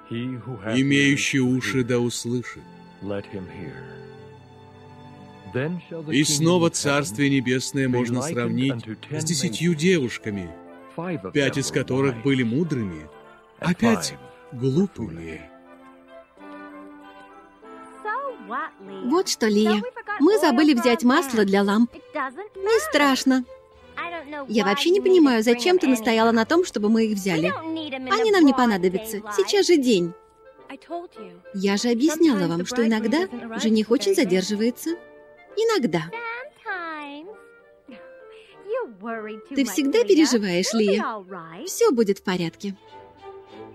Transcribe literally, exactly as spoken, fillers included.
Имеющий уши да услышит. И снова Царствие Небесное можно сравнить с десятью девушками, пять из которых были мудрыми, а пять глупыми. Вот что, Лия, мы забыли взять масло для ламп. Не страшно. Я вообще не понимаю, зачем ты настояла на том, чтобы мы их взяли. Они нам не понадобятся. Сейчас же день. Я же объясняла вам, что иногда жених очень задерживается. Иногда. Ты всегда переживаешь, Лия. Все будет в порядке.